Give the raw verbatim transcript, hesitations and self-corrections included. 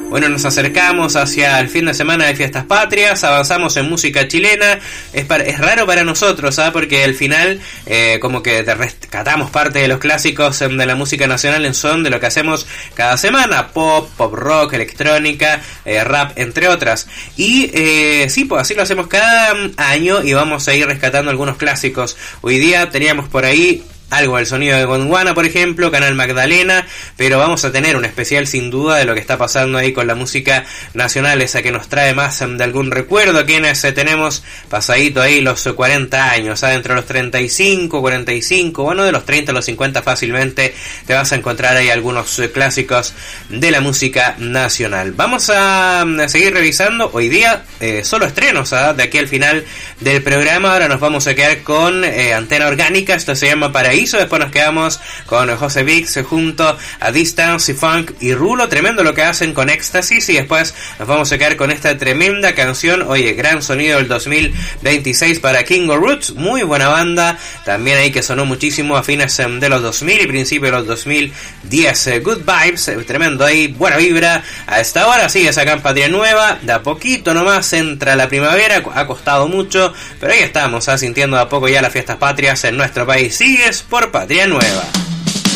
Bueno, nos acercamos hacia el fin de semana de Fiestas Patrias, avanzamos en música chilena. Es, para, es raro para nosotros, ¿sabes? Porque al final eh, como que rescatamos parte de los clásicos de la música nacional en son de lo que hacemos cada semana: pop, pop rock, electrónica, eh, rap, entre otras. Y eh, sí, pues así lo hacemos cada año y vamos a ir rescatando algunos clásicos. Hoy día teníamos por ahí algo del sonido de Gondwana, por ejemplo, Canal Magdalena, pero vamos a tener un especial sin duda de lo que está pasando ahí con la música nacional, esa que nos trae más de algún recuerdo, quienes eh, tenemos pasadito ahí los cuarenta años, ¿sabes? Entre los treinta y cinco, cuarenta y cinco, bueno, de los treinta a los cincuenta fácilmente te vas a encontrar ahí algunos eh, clásicos de la música nacional. Vamos a, a seguir revisando hoy día eh, solo estrenos, ¿sabes? De aquí al final del programa. Ahora nos vamos a quedar con eh, Antena Orgánica, esto se llama Paraíso. Después nos quedamos con José Vix junto a Distance, Funk y Rulo. Tremendo lo que hacen con Éxtasis. Y después nos vamos a quedar con esta tremenda canción. Oye, gran sonido del dos mil veintiséis para King of Roots. Muy buena banda. También ahí que sonó muchísimo a fines de los dos mil y principios de los dos mil diez. Good Vibes. Tremendo ahí. Buena vibra. A esta hora sigues acá en Patria Nueva. De a poquito nomás entra la primavera. Ha costado mucho. Pero ahí estamos, ¿eh? Sintiendo de a poco ya las fiestas patrias en nuestro país. Sigues por Patria Nueva.